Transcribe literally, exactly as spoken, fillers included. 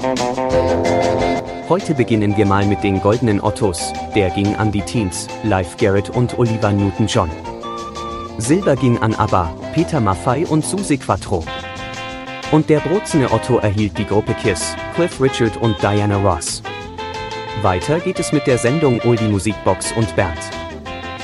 Heute beginnen wir mal mit den goldenen Ottos, der ging an die Teens, Live Garrett und Olivia Newton-John. Silber ging an ABBA, Peter Maffay und Suzi Quatro. Und der bronzene Otto erhielt die Gruppe Kiss, Cliff Richard und Diana Ross. Weiter geht es mit der Sendung Oldie Musikbox und Bernd.